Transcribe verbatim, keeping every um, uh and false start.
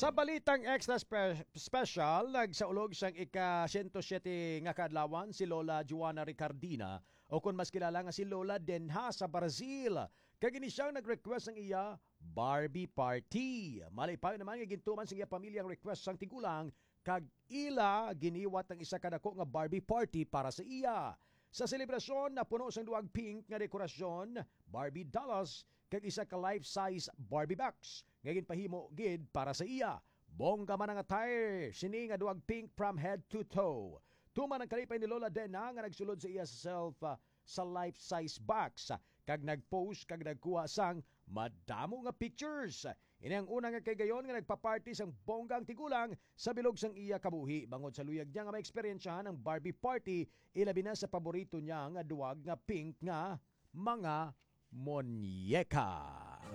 Sa balitang extra spe- special, nagsaulog siyang ika one oh seven nga kaadlawan si Lola Juana Ricardina o kung mas kilala nga si Lola Denha sa Brazil. Kagini siyang nag-request ng iya Barbie Party. Malipay naman nga gintuman sa iya pamilyang request sang tigulang kag ila giniwat ang isa kadako nga Barbie Party para sa iya. Sa selebrasyon na puno sang duwag pink nga dekorasyon, Barbie dolls kag isa ka life-size Barbie box nga ginpahimo gid para sa iya. Bongga man ang attire, sini nga duwag pink from head to toe. Tuman ang kalipay ni Lola Dena nga nagsulod sa iya sa self uh, sa life-size box kag nagpost kag nagkuha sang madamo nga pictures. Ini ang una nga kay gayon nga nagpa-party sang bonggang tigulang sa bilog sang iya kabuhi bangod sa luyag niya nga maeksperiensyahan ang Barbie party ilabi na sa paborito niya nga duwag nga pink nga mga monyeka.